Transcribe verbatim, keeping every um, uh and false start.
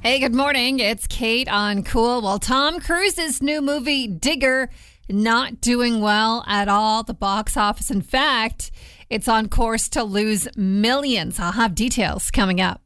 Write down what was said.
Hey, good morning. It's Kate on Cool. Well, Tom Cruise's new movie, Digger, not doing well at all at the box office. In fact, it's on course to lose millions. I'll have details coming up.